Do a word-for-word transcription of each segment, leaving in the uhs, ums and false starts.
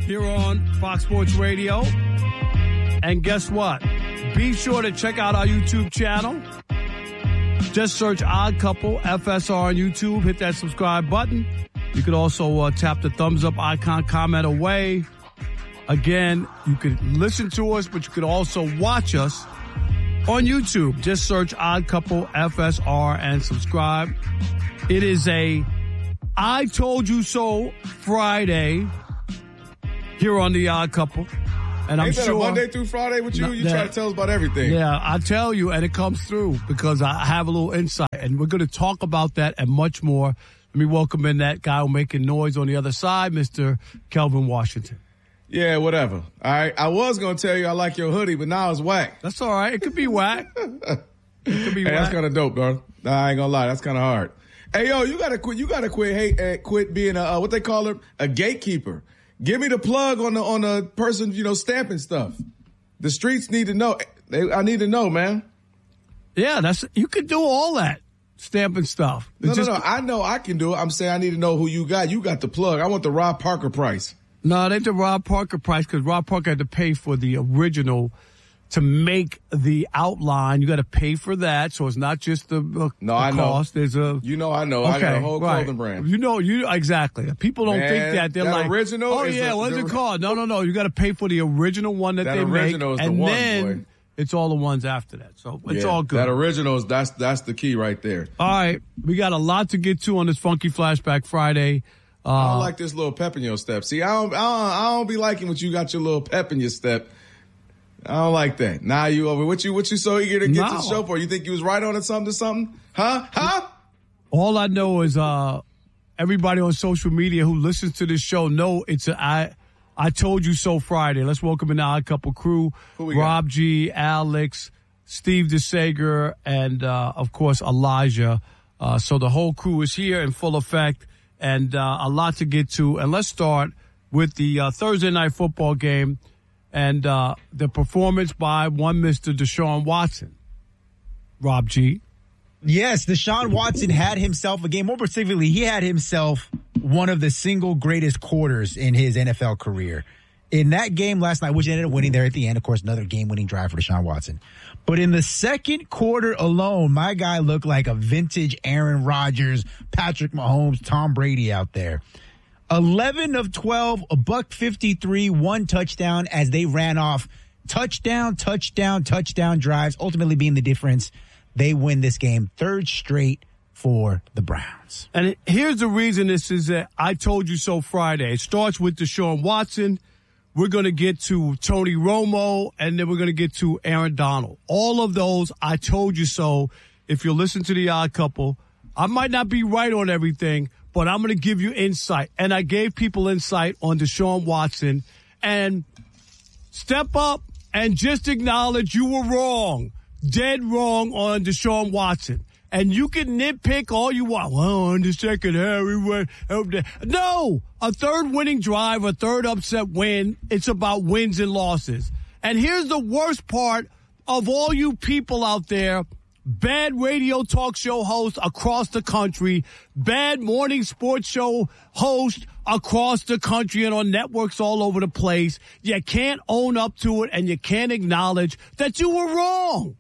here on Fox Sports Radio. And guess what? Be sure to check out our YouTube channel. Just search Odd Couple F S R on YouTube. Hit that subscribe button. You could also uh, tap the thumbs up icon, comment away. Again, you could listen to us, but you could also watch us on YouTube. Just search Odd Couple F S R and subscribe. It is a I Told You So Friday here on the Odd Couple. And I'm Ain't that sure a Monday through Friday with you? No, you that, try to tell us about everything. Yeah, I tell you, and it comes through because I have a little insight. And we're going to talk about that and much more. Let me welcome in that guy who's making noise on the other side, Mister Kelvin Washington. Yeah, whatever. All right. I was going to tell you I like your hoodie, but now it's whack. That's all right. It could be whack. It could be hey, whack. That's kind of dope, bro. Nah, I ain't going to lie. That's kind of hard. Hey, yo, you got to quit. You got to quit. Hey, uh, quit being a, uh, what they call it, a gatekeeper. Give me the plug on the, on the person, you know, stamping stuff. The streets need to know. They, I need to know, man. Yeah, that's, you can do all that. Stamping stuff. No, just, no, no. I know I can do it. I'm saying I need to know who you got. You got the plug. I want the Rob Parker price. No, they the Rob Parker price because Rob Parker had to pay for the original to make the outline. You got to pay for that, so it's not just the, uh, no, the I cost. know. There's a you know I know. Okay, I got a whole right. clothing brand. You know, you exactly. People don't Man, think that they're that like original. Oh is yeah, the, what's the, it called? No, no, no. You got to pay for the original one that, that they original make, is the and one, then boy. It's all the ones after that. So it's yeah, all good. That original is that's that's the key right there. All right, we got a lot to get to on this Funky Flashback Friday. Uh, I don't like this little pep in your step. See, I don't, I don't, I don't be liking what you got your little pep in your step. I don't like that. Now you over. What you, what you so eager to get no. to the show for? You think you was right on it something to something? Huh? Huh? All I know is, uh, everybody on social media who listens to this show know it's a, I, I Told You So Friday. Let's welcome in the Odd Couple crew. Who we Rob got? G, Alex, Steve DeSager, and, uh, of course, Elijah. Uh, so the whole crew is here in full effect. And uh, a lot to get to. And let's start with the uh, Thursday night football game and uh, the performance by one Mister Deshaun Watson. Rob G. Yes, Deshaun Watson had himself a game. More specifically, he had himself one of the single greatest quarters in his N F L career. In that game last night, which ended up winning there at the end, of course, another game-winning drive for Deshaun Watson. But in the second quarter alone, my guy looked like a vintage Aaron Rodgers, Patrick Mahomes, Tom Brady out there. eleven of twelve, a buck fifty-three, one touchdown as they ran off touchdown, touchdown, touchdown drives, ultimately being the difference. They win this game, third straight for the Browns. And here's the reason this is a I Told You So Friday. It starts with Deshaun Watson. We're going to get to Tony Romo, and then we're going to get to Aaron Donald. All of those, I told you so. If you listen to the Odd Couple, I might not be right on everything, but I'm going to give you insight. And I gave people insight on Deshaun Watson. And step up and just acknowledge you were wrong, dead wrong on Deshaun Watson. And you can nitpick all you want. Well, in the second half, we went. No, a third winning drive, a third upset win. It's about wins and losses. And here's the worst part of all you people out there, bad radio talk show hosts across the country, bad morning sports show hosts across the country and on networks all over the place. You can't own up to it and you can't acknowledge that you were wrong.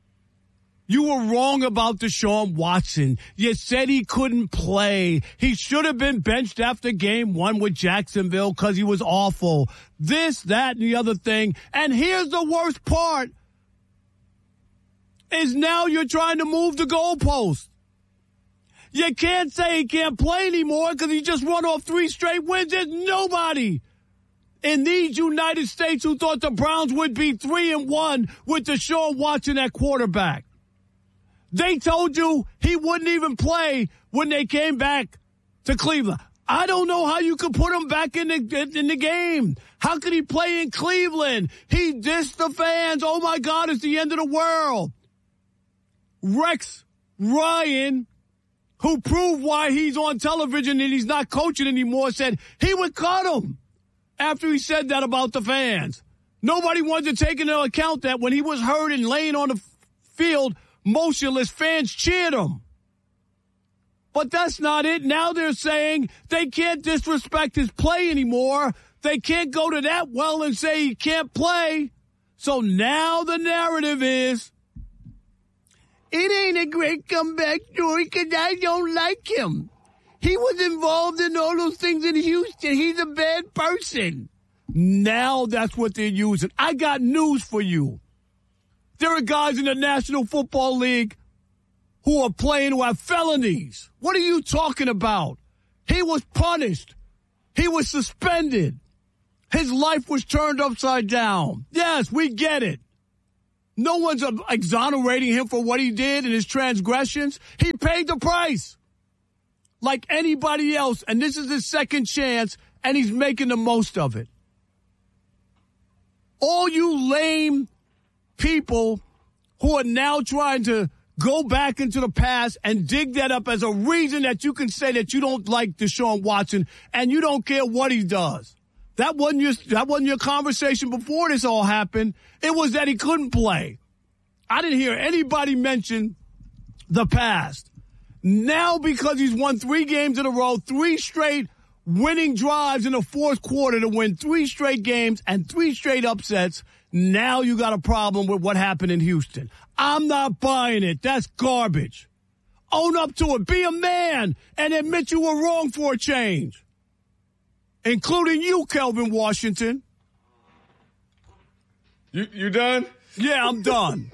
You were wrong about Deshaun Watson. You said he couldn't play. He should have been benched after game one with Jacksonville because he was awful. This, that, and the other thing. And here's the worst part, is now you're trying to move the goalpost. You can't say he can't play anymore because he just won off three straight wins. There's nobody in these United States who thought the Browns would be three and one with Deshaun Watson at quarterback. They told you he wouldn't even play when they came back to Cleveland. I don't know how you could put him back in the in the game. How could he play in Cleveland? He dissed the fans. Oh, my God, it's the end of the world. Rex Ryan, who proved why he's on television and he's not coaching anymore, said he would cut him after he said that about the fans. Nobody wanted to take into account that when he was hurt and laying on the field, motionless, fans cheered him. But that's not it. Now they're saying they can't disrespect his play anymore They can't go to that well and say he can't play. So now the narrative is, it ain't a great comeback story because I don't like him. He was involved in all those things in Houston. He's a bad person. Now that's what they're using. I got news for you. There are guys in the National Football League who are playing who have felonies. What are you talking about? He was punished. He was suspended. His life was turned upside down. Yes, we get it. No one's exonerating him for what he did and his transgressions. He paid the price like anybody else, and this is his second chance, and he's making the most of it. All you lame people who are now trying to go back into the past and dig that up as a reason that you can say that you don't like Deshaun Watson and you don't care what he does. That wasn't your, that wasn't your conversation before this all happened. It was that he couldn't play. I didn't hear anybody mention the past. Now, because he's won three games in a row, three straight winning drives in the fourth quarter to win three straight games and three straight upsets, now you got a problem with what happened in Houston. I'm not buying it. That's garbage. Own up to it. Be a man and admit you were wrong for a change. Including you, Kelvin Washington. You you done? Yeah, I'm done.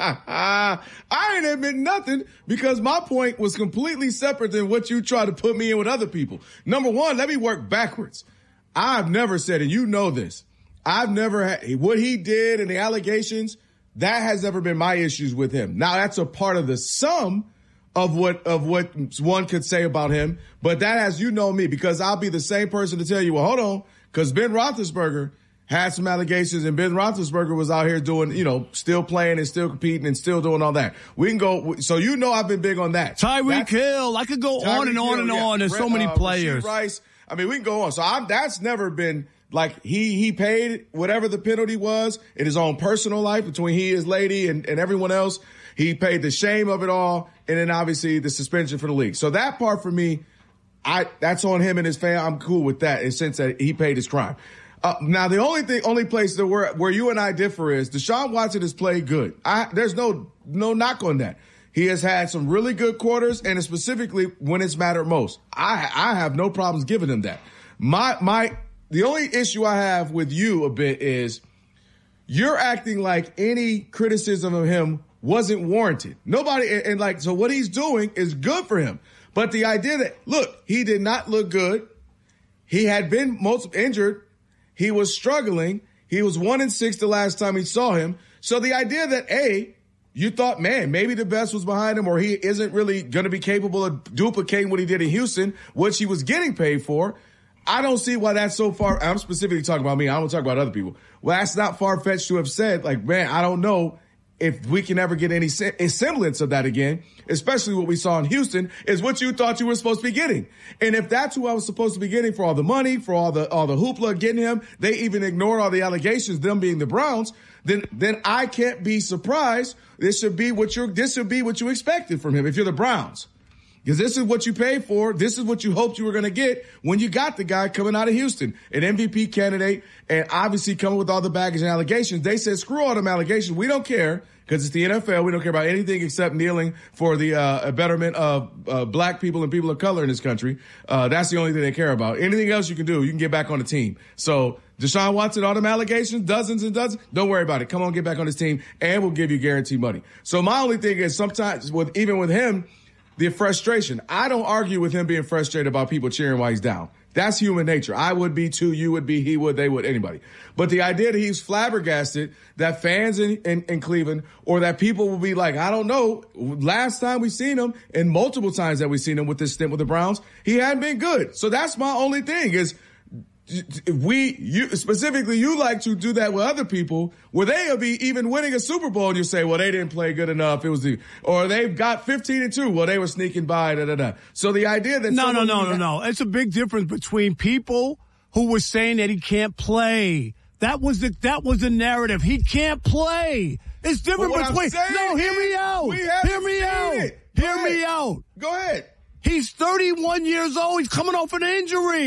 I ain't admit nothing because my point was completely separate than what you try to put me in with other people. Number one, let me work backwards. I've never said, and you know this, I've never had, what he did and the allegations, that has never been my issues with him. Now, that's a part of the sum of what of what one could say about him, but that, as you know me, because I'll be the same person to tell you, well, hold on, because Ben Roethlisberger had some allegations, and Ben Roethlisberger was out here doing, you know, still playing and still competing and still doing all that. We can go, so you know I've been big on that. Tyreek Hill, I could go Tyreek on and on Hill, and yeah. on. There's Brett, so many uh, players. Rasheed Rice, I mean, we can go on. So I'm, that's never been, like, he he paid whatever the penalty was in his own personal life between he, his lady, and, and everyone else. He paid the shame of it all, and then obviously the suspension for the league. So that part for me, I that's on him and his family. I'm cool with that in the sense that he paid his crime. Uh, now, the only thing, only place that where where you and I differ is Deshaun Watson has played good. I, there's no no knock on that. He has had some really good quarters, and specifically when it's mattered most. I I have no problems giving him that. My my the only issue I have with you a bit is you're acting like any criticism of him wasn't warranted. Nobody, and, and like, so what he's doing is good for him. But the idea that, look, he did not look good. He had been most injured. He was struggling. He was one and six the last time he saw him. So the idea that, A, you thought, man, maybe the best was behind him or he isn't really going to be capable of duplicating what he did in Houston, which he was getting paid for. I don't see why that's so far. I'm specifically talking about me. I don't talk about other people. Well, that's not far-fetched to have said, like, man, I don't know if we can ever get any a semblance of that again, especially what we saw in Houston, is what you thought you were supposed to be getting. And if that's who I was supposed to be getting for all the money, for all the all the hoopla getting him, they even ignored all the allegations, them being the Browns, then then I can't be surprised. This should be what you're this should be what you expected from him if you're the Browns. Because this is what you paid for. This is what you hoped you were going to get when you got the guy coming out of Houston, an M V P candidate, and obviously coming with all the baggage and allegations. They said, screw all them allegations. We don't care because it's the N F L. We don't care about anything except kneeling for the uh, betterment of uh, black people and people of color in this country. Uh, that's the only thing they care about. Anything else you can do, you can get back on the team. So Deshaun Watson, all them allegations, dozens and dozens, don't worry about it. Come on, get back on this team, and we'll give you guaranteed money. So my only thing is sometimes, with even with him, the frustration. I don't argue with him being frustrated about people cheering while he's down. That's human nature. I would be too. You would be. He would. They would. Anybody. But the idea that he's flabbergasted that fans in, in, in Cleveland or that people will be like, I don't know. Last time we seen him and multiple times that we've seen him with this stint with the Browns, he hadn't been good. So that's my only thing is we, you specifically, you like to do that with other people where they'll be even winning a Super Bowl and you say, well, they didn't play good enough. It was the, or they've got fifteen and two. Well, they were sneaking by, da, da, da. So the idea that. No, no, no, no, no. It's a big difference between people who were saying that he can't play. That was the, that was the narrative. He can't play. It's different well, between. No, hear me out. Hear me out. Hear me out. Go ahead. He's thirty-one years old. He's coming off an injury.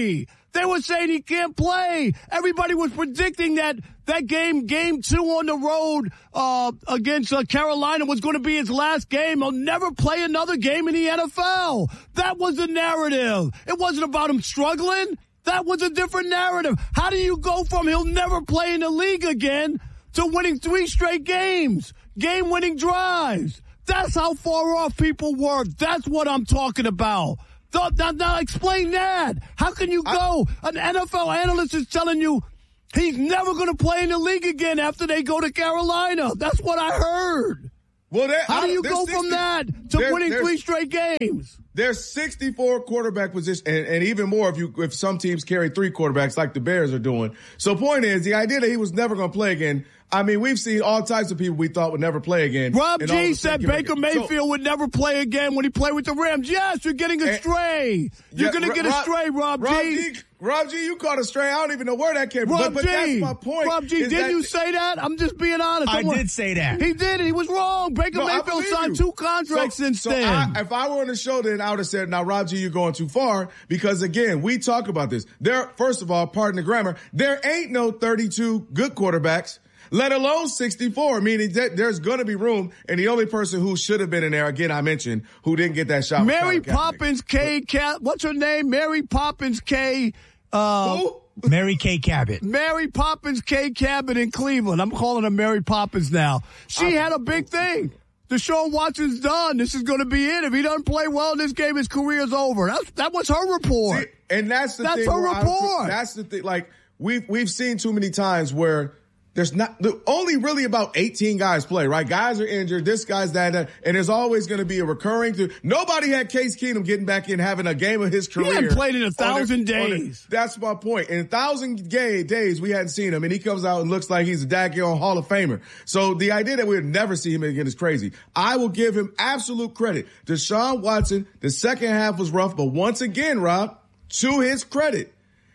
They were saying he can't play. Everybody was predicting that that game, game two on the road uh, against uh, Carolina was going to be his last game. He'll never play another game in the N F L. That was the narrative. It wasn't about him struggling. That was a different narrative. How do you go from he'll never play in the league again to winning three straight games, game-winning drives? That's how far off people were. That's what I'm talking about. Now, now explain that. How can you go? An N F L analyst is telling you he's never going to play in the league again after they go to Carolina. That's what I heard. Well, how do you go sixty, from that to there, winning three straight games? There's sixty-four quarterback positions, and, and even more if you if some teams carry three quarterbacks like the Bears are doing. So point is, the idea that he was never going to play again, I mean, we've seen all types of people we thought would never play again. Rob G said Baker Mayfield so, would never play again when he played with the Rams. Yes, you're getting astray. You're yeah, going to get Rob, astray, Rob, Rob G. G. Rob G, you caught astray. I don't even know where that came from. Rob but, but G. that's my point. Rob G, did that, you say that? I'm just being honest. I I'm, did say that. He did. He was wrong. Baker no, Mayfield signed you. two contracts so, since so then. I, if I were on the show, then I would have said, now, Rob G, you're going too far. Because, again, we talk about this. There, first of all, pardon the grammar, there ain't no thirty-two good quarterbacks, let alone sixty-four, meaning that there's going to be room. And the only person who should have been in there, again, I mentioned, who didn't get that shot. Mary Poppins K. Cat. What's her name? Mary Poppins K. Uh, who? Mary Kay Cabot. Mary Poppins K. Cabot in Cleveland. I'm calling her Mary Poppins now. She I, had a big thing. Deshaun Watson's done. This is going to be it. If he doesn't play well in this game, his career's over. That's, that was her report. See, and that's the that's thing. That's her report. I, that's the thing. Like, we've, we've seen too many times where there's not only really about eighteen guys play, right? Guys are injured. This guy's that, that and there's always going to be a recurring. Th- Nobody had Case Keenum getting back in, having a game of his career. He hadn't played in a thousand their, days. Their, that's my point. In a thousand gay days, we hadn't seen him, and he comes out and looks like he's a daggone Hall of Famer. So the idea that we would never see him again is crazy. I will give him absolute credit. Deshaun Watson, the second half was rough, but once again, Rob, to his credit,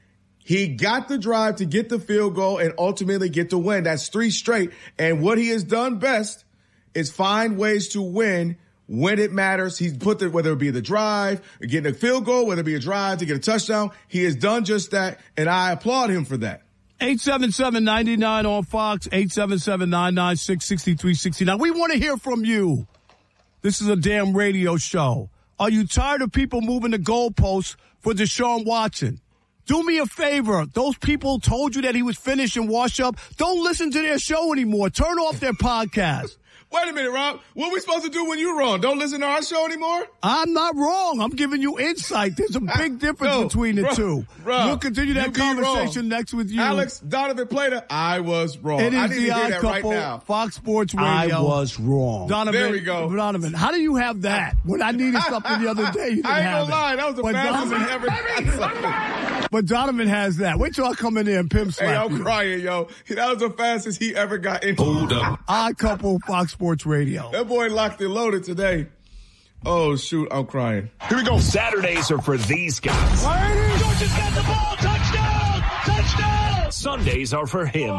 he got the drive to get the field goal and ultimately get the win. That's three straight. And what he has done best is find ways to win when it matters. He's put the, whether it be the drive, getting a field goal, whether it be a drive to get a touchdown. He has done just that, and I applaud him for that. eight seven seven, nine nine on Fox, eight seven seven, nine nine six, six three six nine. We want to hear from you. This is a damn radio show. Are you tired of people moving the goalposts for Deshaun Watson? Do me a favor. Those people told you that he was finished and washed up. Don't listen to their show anymore. Turn off their podcast. Wait a minute, Rob. What are we supposed to do when you're wrong? Don't listen to our show anymore? I'm not wrong. I'm giving you insight. There's a big difference no, between the Rob, two. Rob, we'll continue that conversation next with you. Alex Donovan Plater, I was wrong. It is I need the to hear Odd that Couple, right now. Fox Sports Radio. I was wrong. Donovan, there we go. Donovan, how do you have that? When I needed something the other day, you didn't I ain't have gonna lie. That was the but fastest Donovan, he ever got something. But Donovan has that. Wait till I come in there and pimp slap Hey, I'm you. crying, yo. That was the fastest he ever got in. Hold up. Odd Couple, Fox Sports Radio. That boy locked and loaded today. Oh, shoot. I'm crying. Here we go. Saturdays are for these guys. Georgia's got the ball. Touchdown. Touchdown. Sundays are for him.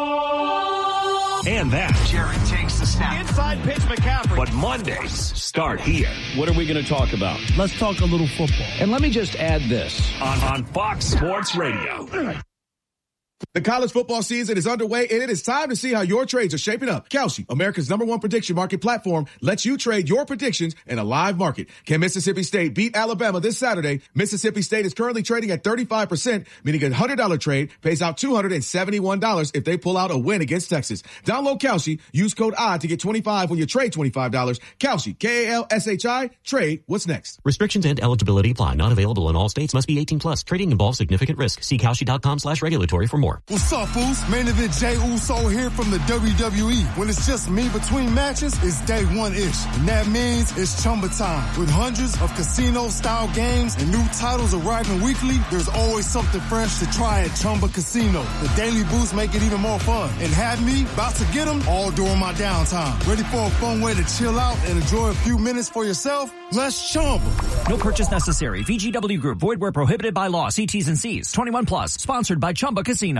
And that. Jared takes the snap. Inside pitch, McCaffrey. But Mondays start here. What are we going to talk about? Let's talk a little football. And let me just add this. On, on Fox Sports Radio. The college football season is underway, and it is time to see how your trades are shaping up. Kalshi, America's number one prediction market platform, lets you trade your predictions in a live market. Can Mississippi State beat Alabama this Saturday? Mississippi State is currently trading at thirty-five percent, meaning a one hundred dollars trade pays out two hundred seventy-one dollars if they pull out a win against Texas. Download Kalshi, use code O D D to get twenty-five dollars when you trade twenty-five dollars. Kalshi, K A L S H I, trade what's next. Restrictions and eligibility apply. Not available in all states. Must be eighteen plus. Trading involves significant risk. See Kalshi.com slash regulatory for more. What's up, fools? Main event Jey Uso here from the W W E. When it's just me between matches, it's day one-ish. And that means it's Chumba time. With hundreds of casino-style games and new titles arriving weekly, there's always something fresh to try at Chumba Casino. The daily boosts make it even more fun. And have me about to get them all during my downtime. Ready for a fun way to chill out and enjoy a few minutes for yourself? Let's Chumba. No purchase necessary. V G W Group. Void where prohibited by law. See T's and C's. twenty-one plus. Sponsored by Chumba Casino.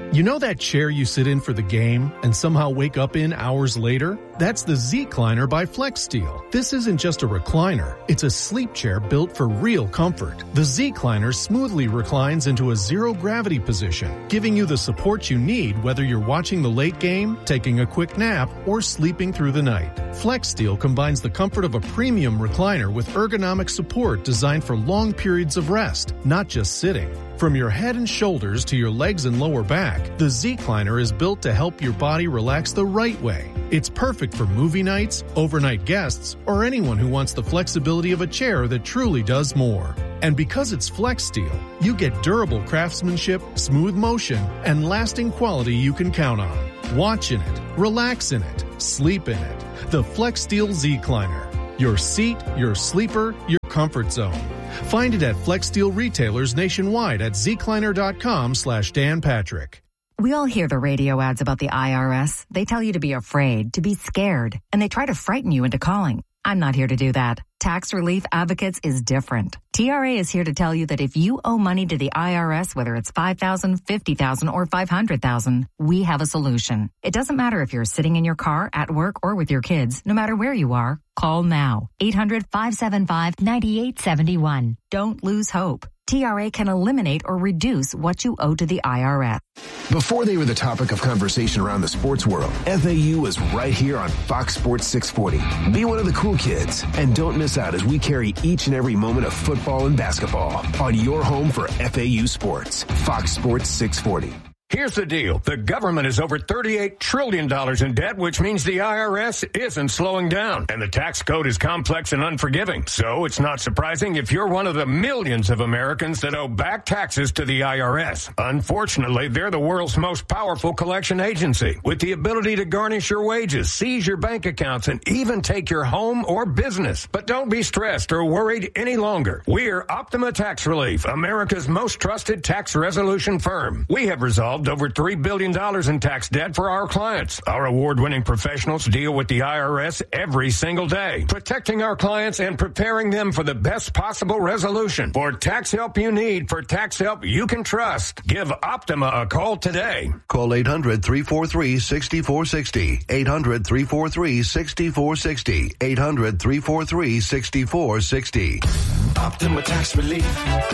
You know that chair you sit in for the game and somehow wake up in hours later? That's the Z-Cliner by FlexSteel. This isn't just a recliner. It's a sleep chair built for real comfort. The Z-Cliner smoothly reclines into a zero-gravity position, giving you the support you need whether you're watching the late game, taking a quick nap, or sleeping through the night. FlexSteel combines the comfort of a premium recliner with ergonomic support designed for long periods of rest, not just sitting. From your head and shoulders to your legs and lower back, the Z-Cliner is built to help your body relax the right way. It's perfect for movie nights, overnight guests, or anyone who wants the flexibility of a chair that truly does more. And because it's FlexSteel, you get durable craftsmanship, smooth motion, and lasting quality you can count on. Watch in it, relax in it, sleep in it. The FlexSteel Z-Cliner. Your seat, your sleeper, your comfort zone. Find it at FlexSteel retailers nationwide at zcliner.com slash Dan Patrick. We all hear the radio ads about the I R S. They tell you to be afraid, to be scared, and they try to frighten you into calling. I'm not here to do that. Tax Relief Advocates is different. T R A is here to tell you that if you owe money to the I R S, whether it's five thousand dollars, fifty thousand dollars, or five hundred thousand dollars, we have a solution. It doesn't matter if you're sitting in your car, at work, or with your kids. No matter where you are, call now. eight hundred, five seven five, nine eight seven one. Don't lose hope. T R A can eliminate or reduce what you owe to the I R S. Before they were the topic of conversation around the sports world, F A U was right here on Fox Sports six forty. Be one of the cool kids, and don't miss out as we carry each and every moment of football and basketball on your home for F A U Sports, Fox Sports six forty. Here's the deal. The government is over thirty-eight trillion dollars in debt, which means the I R S isn't slowing down. And the tax code is complex and unforgiving. So it's not surprising if you're one of the millions of Americans that owe back taxes to the I R S. Unfortunately, they're the world's most powerful collection agency with the ability to garnish your wages, seize your bank accounts, and even take your home or business. But don't be stressed or worried any longer. We're Optima Tax Relief, America's most trusted tax resolution firm. We have resolved over three billion dollars in tax debt for our clients. Our award-winning professionals deal with the I R S every single day, protecting our clients and preparing them for the best possible resolution. For tax help you need, for tax help you can trust, give Optima a call today. Call eight hundred, three four three, six four six zero, eight hundred, three four three, six four six zero, eight hundred, three four three, six four six zero. Optima Tax Relief.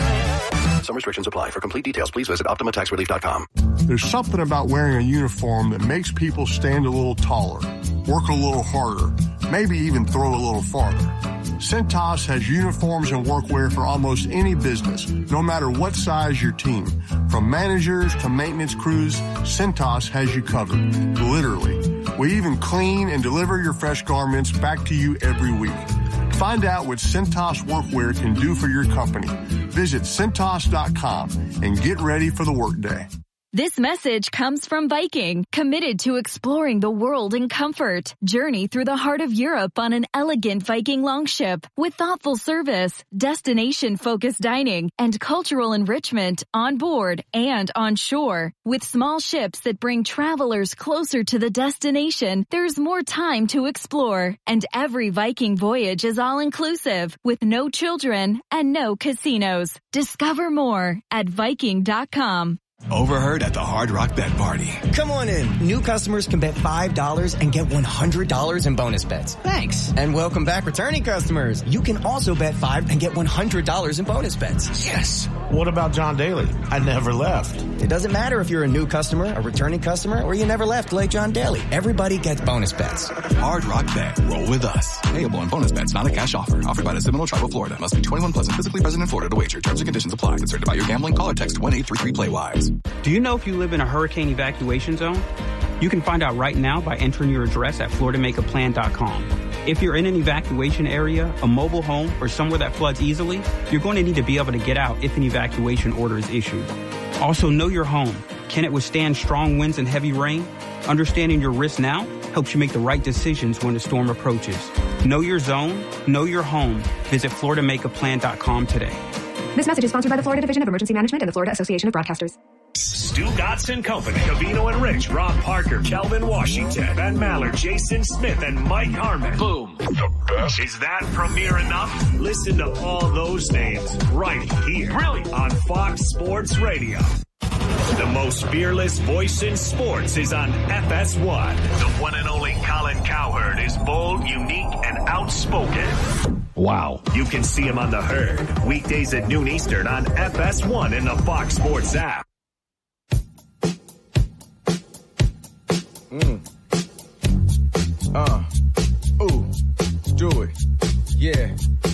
Some restrictions apply. For complete details, please visit optima tax relief dot com. There's something about wearing a uniform that makes people stand a little taller, work a little harder, maybe even throw a little farther. Cintas has uniforms and workwear for almost any business, no matter what size your team. From managers to maintenance crews, Cintas has you covered, literally. We even clean and deliver your fresh garments back to you every week. Find out what Cintas Workwear can do for your company. Visit Cintas dot com and get ready for the workday. This message comes from Viking, committed to exploring the world in comfort. Journey through the heart of Europe on an elegant Viking longship with thoughtful service, destination-focused dining, and cultural enrichment on board and on shore. With small ships that bring travelers closer to the destination, there's more time to explore. And every Viking voyage is all-inclusive, with no children and no casinos. Discover more at Viking dot com. Overheard at the Hard Rock Bet Party. Come on in. New customers can bet five dollars and get one hundred dollars in bonus bets. Thanks. And welcome back returning customers. You can also bet five and get one hundred dollars in bonus bets. Yes. What about John Daly? I never left. It doesn't matter if you're a new customer, a returning customer, or you never left like John Daly. Everybody gets bonus bets. Hard Rock Bet. Roll with us. Payable on bonus bets, not a cash offer. Offered by the Seminole Tribe of Florida. Must be twenty-one plus and physically present in Florida to wager. Terms and conditions apply. Concerned about your gambling? Call or text one eight three three play wise. Do you know if you live in a hurricane evacuation zone? You can find out right now by entering your address at florida make a plan dot com. If you're in an evacuation area, a mobile home, or somewhere that floods easily, you're going to need to be able to get out if an evacuation order is issued. Also, know your home. Can it withstand strong winds and heavy rain? Understanding your risk now helps you make the right decisions when a storm approaches. Know your zone, know your home. Visit florida make a plan dot com today. This message is sponsored by the Florida Division of Emergency Management and the Florida Association of Broadcasters. Stu Gotson Company, Covino and Rich, Rob Parker, Kelvin Washington, Ben Maller, Jason Smith, and Mike Harmon. Boom. The best. Is that premier enough? Listen to all those names right here. Really? On Fox Sports Radio. The most fearless voice in sports is on F S one. The one and only Colin Cowherd is bold, unique, and outspoken. Wow. You can see him on The Herd, weekdays at noon Eastern on F S one in the Fox Sports app. Mm. Uh. Ooh. Do it. Yeah.